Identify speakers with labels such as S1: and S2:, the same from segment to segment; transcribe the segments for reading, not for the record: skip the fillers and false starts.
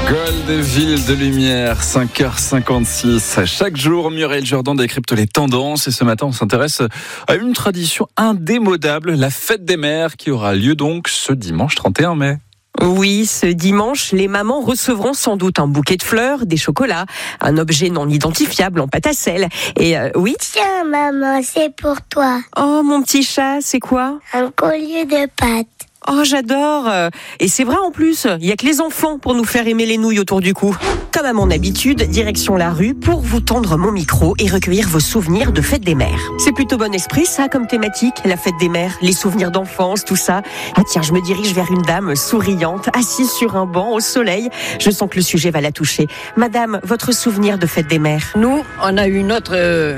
S1: Gold, ville de lumière, 5h56. Chaque jour, Muriel Jourdan décrypte les tendances et ce matin, on s'intéresse à une tradition indémodable, la fête des mères qui aura lieu donc ce dimanche 31 mai.
S2: Oui, ce dimanche, les mamans recevront sans doute un bouquet de fleurs, des chocolats, un objet non identifiable en pâte à sel. Et oui.
S3: Tiens, maman, c'est pour toi.
S2: Oh, mon petit chat, c'est quoi ?
S3: Un collier de pâtes.
S2: Oh, j'adore. Et c'est vrai en plus, il y a que les enfants pour nous faire aimer les nouilles autour du cou. Comme à mon habitude, direction la rue pour vous tendre mon micro et recueillir vos souvenirs de fête des mères. C'est plutôt bon esprit ça comme thématique, la fête des mères, les souvenirs d'enfance, tout ça. Ah tiens, je me dirige vers une dame souriante, assise sur un banc au soleil. Je sens que le sujet va la toucher. Madame, votre souvenir de fête des mères ?
S4: Nous, on a eu une autre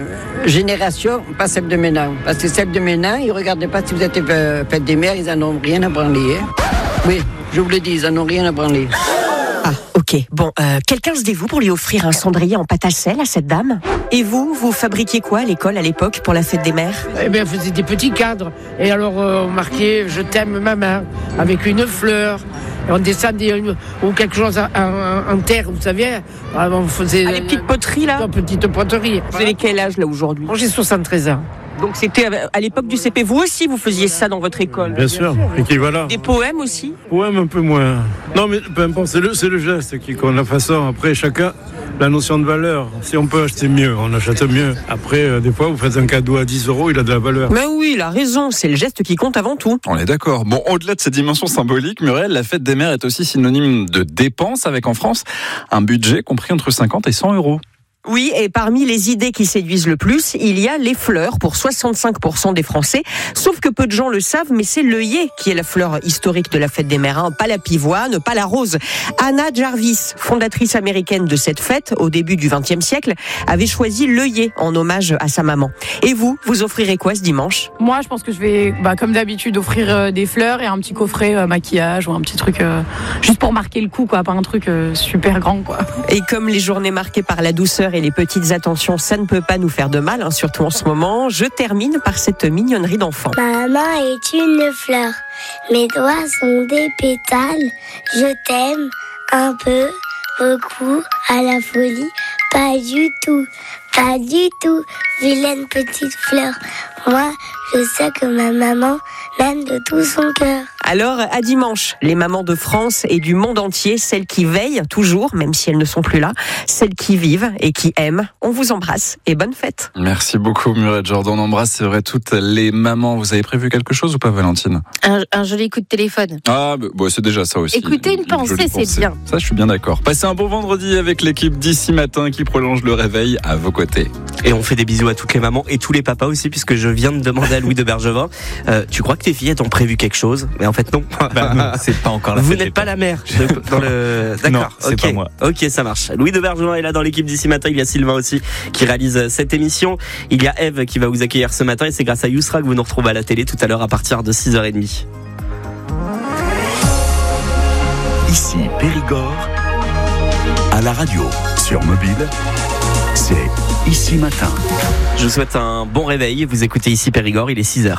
S4: génération, pas celle de maintenant. Parce que celle de maintenant, ils ne regardaient pas si vous êtes fête des mères, ils en ont rien à branler. Hein. Oui, je vous le dis, ils en ont rien à branler.
S2: Ah, ok. Bon, quelqu'un se dévoue pour lui offrir un cendrier en pâte à sel à cette dame ? Et vous fabriquiez quoi à l'école à l'époque pour la fête des mères ?
S5: Eh bien, on faisait des petits cadres. Et alors, on marquait « Je t'aime, maman » avec une fleur. Et on descendait ou quelque chose en terre, vous savez. On faisait
S2: les petites poteries, là ?
S5: Petite poterie.
S2: Vous avez quel âge, là, aujourd'hui ?
S5: J'ai 73 ans.
S2: Donc c'était à l'époque du CP. Vous aussi, vous faisiez ça dans votre école ?
S6: Bien sûr. Équivalent.
S2: Des poèmes aussi ?
S6: Poèmes un peu moins. Non, mais peu importe, c'est le geste qui compte, la façon. Après, chacun, la notion de valeur. Si on peut acheter mieux, on achète mieux. Après, des fois, vous faites un cadeau à 10 €, il a de la valeur.
S2: Mais oui, il a raison, c'est le geste qui compte avant tout.
S1: On est d'accord. Bon, au-delà de ces dimensions symboliques, Muriel, la fête des mères est aussi synonyme de dépenses avec en France un budget compris entre 50 et 100 €.
S2: Oui, et parmi les idées qui séduisent le plus, il y a les fleurs pour 65% des Français. Sauf que peu de gens le savent, mais c'est l'œillet qui est la fleur historique de la fête des mères. Pas la pivoine, pas la rose. Anna Jarvis, fondatrice américaine de cette fête au début du XXe siècle, avait choisi l'œillet en hommage à sa maman. Et vous offrirez quoi ce dimanche ?
S7: Moi, je pense que je vais, comme d'habitude, offrir des fleurs et un petit coffret maquillage ou un petit truc juste pour marquer le coup, quoi. Pas un truc super grand, quoi.
S2: Et comme les journées marquées par la douceur et les petites attentions, ça ne peut pas nous faire de mal, surtout en ce moment. Je termine par cette mignonnerie d'enfant.
S3: Maman est une fleur, mes doigts sont des pétales. Je t'aime un peu, beaucoup, à la folie, pas du tout, vilaine petite fleur. Moi, je sais que ma maman m'aime de tout son cœur.
S2: Alors, à dimanche, les mamans de France et du monde entier, celles qui veillent toujours, même si elles ne sont plus là, celles qui vivent et qui aiment, on vous embrasse et bonne fête.
S1: Merci beaucoup Muriel Jourdan, on embrasse, c'est vrai, toutes les mamans. Vous avez prévu quelque chose ou pas, Valentine ?
S8: Un joli coup de téléphone.
S1: Ah, c'est déjà ça aussi.
S8: Écoutez une pensée, c'est bien.
S1: Ça, je suis bien d'accord. Passez un bon vendredi avec l'équipe d'ici matin qui prolonge le réveil à vos côtés.
S9: Et on fait des bisous à toutes les mamans et tous les papas aussi, puisque je viens de demander à Louis de Bergevin, tu crois que tes fillettes ont prévu quelque chose ? Mais en fait non.
S10: Non, c'est pas encore la
S9: Vous
S10: fête
S9: n'êtes pas la mère dans le... D'accord.
S10: Non, c'est pas moi.
S9: Ok, ça marche. Louis de Bergevin est là dans l'équipe d'ici matin. Il y a Sylvain aussi qui réalise cette émission. Il y a Eve qui va vous accueillir ce matin et c'est grâce à Yousra que vous nous retrouvez à la télé tout à l'heure à partir de 6h30.
S11: Ici Périgord, à la radio, sur mobile, c'est Ici Matin.
S9: Je vous souhaite un bon réveil. Vous écoutez Ici Périgord, il est 6h.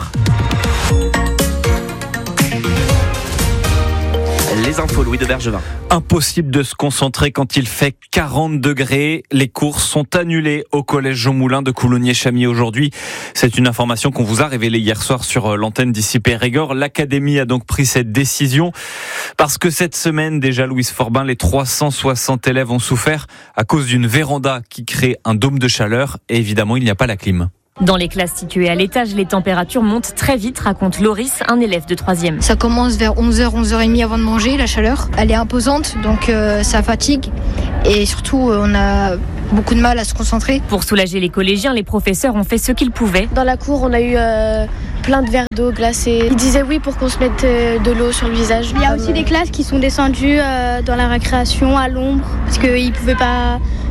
S9: Les infos, Louis de Bergevin.
S10: Impossible de se concentrer quand il fait 40 degrés. Les cours sont annulés au collège Jean Moulin de Coulommiers-Chamiers aujourd'hui. C'est une information qu'on vous a révélée hier soir sur l'antenne d'Ici Périgord. L'académie a donc pris cette décision parce que cette semaine, déjà, Louise Forbin, les 360 élèves ont souffert à cause d'une véranda qui crée un dôme de chaleur. Et évidemment, il n'y a pas la clim.
S12: Dans les classes situées à l'étage, les températures montent très vite, raconte Loris, un élève de 3e.
S13: Ça commence vers 11h, 11h30 avant de manger, la chaleur. Elle est imposante, donc ça fatigue. Et surtout, on a beaucoup de mal à se concentrer.
S12: Pour soulager les collégiens, les professeurs ont fait ce qu'ils pouvaient.
S14: Dans la cour, on a eu plein de verres d'eau glacée. Ils disaient oui pour qu'on se mette de l'eau sur le visage.
S15: Il y a aussi des classes qui sont descendues dans la récréation à l'ombre parce qu'ils ne pouvaient pas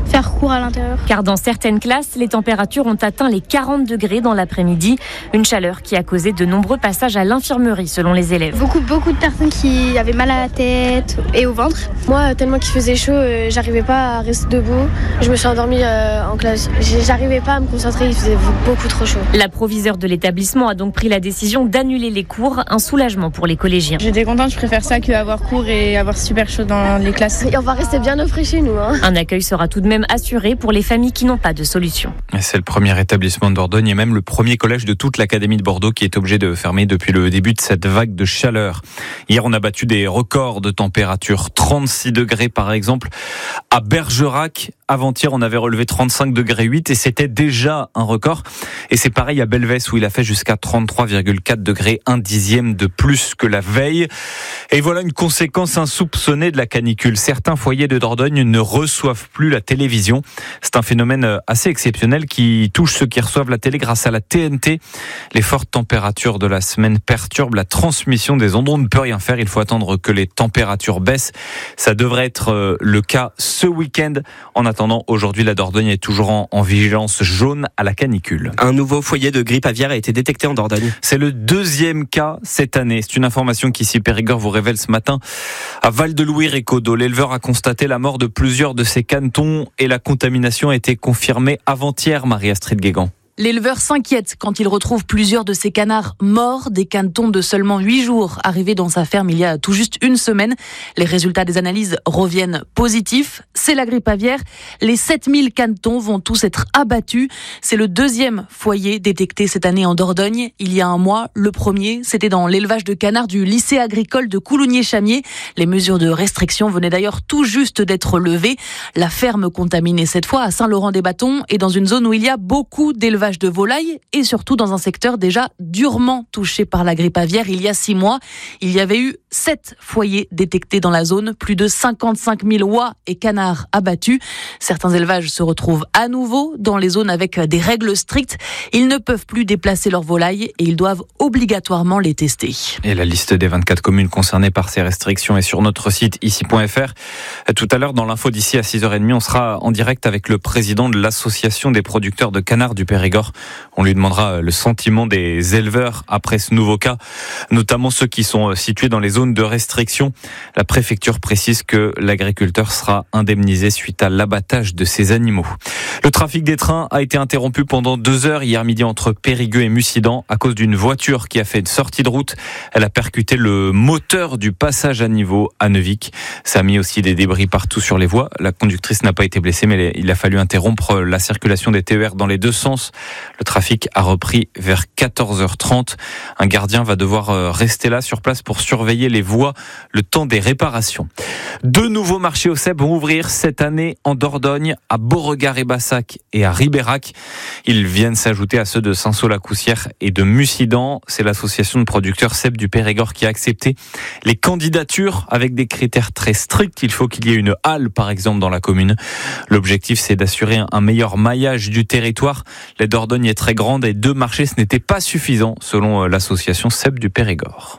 S14: faire cours à l'intérieur.
S12: Car dans certaines classes, les températures ont atteint les 40 degrés dans l'après-midi. Une chaleur qui a causé de nombreux passages à l'infirmerie selon les élèves.
S14: Beaucoup de personnes qui avaient mal à la tête et au ventre. Moi, tellement qu'il faisait chaud, j'arrivais pas à rester debout. Je me suis endormie en classe. J'arrivais pas à me concentrer, il faisait beaucoup trop chaud.
S12: La proviseure de l'établissement a donc pris la décision d'annuler les cours, un soulagement pour les collégiens.
S7: J'étais contente, je préfère ça qu'avoir cours et avoir super chaud dans les classes.
S14: Et on va rester bien au frais chez nous.
S12: Un accueil sera tout de même assuré pour les familles qui n'ont pas de solution.
S10: C'est le premier établissement de Dordogne et même le premier collège de toute l'académie de Bordeaux qui est obligé de fermer depuis le début de cette vague de chaleur. Hier, on a battu des records de température. 36 degrés par exemple à Bergerac. Avant-hier, on avait relevé 35 degrés 8 et c'était déjà un record. Et c'est pareil à Belvès où il a fait jusqu'à 33,4 degrés, un dixième de plus que la veille. Et voilà une conséquence insoupçonnée de la canicule. Certains foyers de Dordogne ne reçoivent plus la télévision. C'est un phénomène assez exceptionnel qui touche ceux qui reçoivent la télé grâce à la TNT. Les fortes températures de la semaine perturbent la transmission des ondes. On ne peut rien faire. Il faut attendre que les températures baissent. Ça devrait être le cas ce week-end. En attendant, aujourd'hui, la Dordogne est toujours en vigilance jaune à la canicule.
S9: Un nouveau foyer de grippe aviaire a été détecté en Dordogne.
S10: C'est le deuxième cas cette année. C'est une information qu'ici Périgord vous révèle ce matin. À Val-de-Louis-Récodo, l'éleveur a constaté la mort de plusieurs de ses canetons et la contamination a été confirmée avant-hier, Marie-Astrid Guégan.
S15: L'éleveur s'inquiète quand il retrouve plusieurs de ses canards morts, des canetons de seulement 8 jours arrivés dans sa ferme il y a tout juste une semaine. Les résultats des analyses reviennent positifs. C'est la grippe aviaire. Les 7000 canetons vont tous être abattus. C'est le deuxième foyer détecté cette année en Dordogne. Il y a un mois, le premier, c'était dans l'élevage de canards du lycée agricole de Coulommiers-Chamiers. Les mesures de restriction venaient d'ailleurs tout juste d'être levées. La ferme contaminée cette fois à Saint-Laurent-des-Bâtons est dans une zone où il y a beaucoup d'élevage de volailles et surtout dans un secteur déjà durement touché par la grippe aviaire. Il y a 6 mois, il y avait eu 7 foyers détectés dans la zone, plus de 55 000 oies et canards abattus. Certains élevages se retrouvent à nouveau dans les zones avec des règles strictes. Ils ne peuvent plus déplacer leurs volailles et ils doivent obligatoirement les tester.
S10: Et la liste des 24 communes concernées par ces restrictions est sur notre site ici.fr. Tout à l'heure, dans l'info d'ici à 6h30, on sera en direct avec le président de l'association des producteurs de canards du Périgord. On lui demandera le sentiment des éleveurs après ce nouveau cas, notamment ceux qui sont situés dans les zones de restriction. La préfecture précise que l'agriculteur sera indemnisé suite à l'abattage de ces animaux. Le trafic des trains a été interrompu pendant 2 heures hier midi entre Périgueux et Mussidan à cause d'une voiture qui a fait une sortie de route. Elle a percuté le moteur du passage à niveau à Neuvic. Ça a mis aussi des débris partout sur les voies. La conductrice n'a pas été blessée, mais il a fallu interrompre la circulation des TER dans les deux sens. Le trafic a repris vers 14h30. Un gardien va devoir rester là sur place pour surveiller les voies le temps des réparations. 2 nouveaux marchés aux cèpes vont ouvrir cette année en Dordogne, à Beauregard et Bassac et à Ribérac. Ils viennent s'ajouter à ceux de Saint-Saul-la-Coussière et de Mussidan. C'est l'association de producteurs cèpes du Périgord qui a accepté les candidatures avec des critères très stricts. Il faut qu'il y ait une halle, par exemple, dans la commune. L'objectif, c'est d'assurer un meilleur maillage du territoire. La Dordogne est très grande et 2 marchés, ce n'était pas suffisant, selon l'association cèpes du Périgord.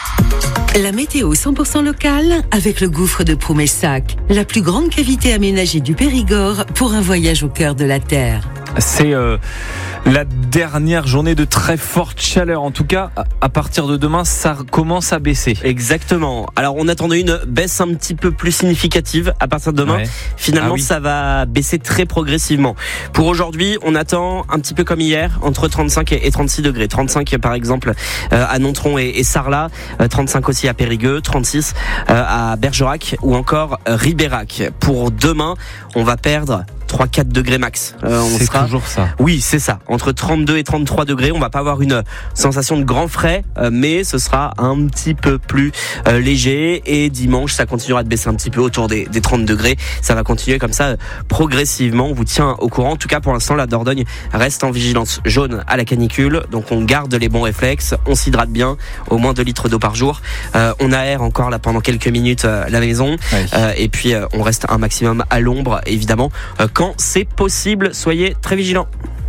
S16: La météo 100% locale avec le gouffre de Proumessac, la plus grande cavité aménagée du Périgord pour un voyage au cœur de la terre.
S10: C'est la dernière journée de très forte chaleur. En tout cas, à partir de demain, ça commence à baisser.
S9: Exactement. Alors, on attendait une baisse un petit peu plus significative à partir de demain. Ouais. Finalement, ça va baisser très progressivement. Pour aujourd'hui, on attend un petit peu comme hier, entre 35 et 36 degrés. 35 par exemple à Nontron et Sarlat, 35 aussi à Périgueux, 36 à Bergerac ou encore Ribérac. Pour demain, on va perdre 3-4 degrés max.
S10: C'est toujours ça.
S9: Oui, c'est ça. Entre 32 et 33 degrés. On va pas avoir une sensation de grand frais, mais ce sera un petit peu plus léger. Et dimanche, ça continuera de baisser un petit peu autour des 30 degrés. Ça va continuer comme ça progressivement. On vous tient au courant. En tout cas, pour l'instant, la Dordogne reste en vigilance jaune à la canicule. Donc, on garde les bons réflexes. On s'hydrate bien. Au moins 2 litres d'eau par jour. On aère encore là pendant quelques minutes la maison. Oui. Et puis, on reste un maximum à l'ombre, évidemment. Quand c'est possible, soyez très vigilants.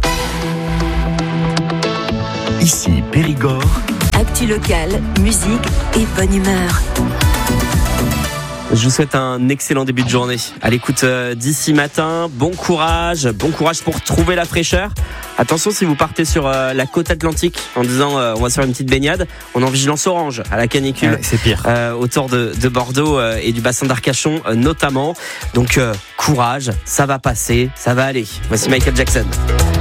S11: Ici Périgord.
S16: Actu locale, musique et bonne humeur.
S9: Je vous souhaite un excellent début de journée à l'écoute d'ici matin. Bon courage pour trouver la fraîcheur. Attention si vous partez sur la côte atlantique en disant on va se faire une petite baignade, on est en vigilance orange à la canicule.
S10: Ouais, c'est pire.
S9: Autour de Bordeaux et du bassin d'Arcachon notamment. Donc courage, ça va passer, ça va aller. Voici Michael Jackson.